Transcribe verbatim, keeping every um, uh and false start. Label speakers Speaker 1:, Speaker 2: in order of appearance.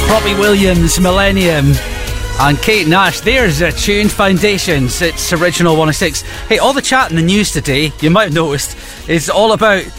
Speaker 1: Robbie Williams, Millennium, and Kate Nash. There's a tune, Foundations. It's Original one oh six. Hey, all the chat in the news today, you might have noticed, is all about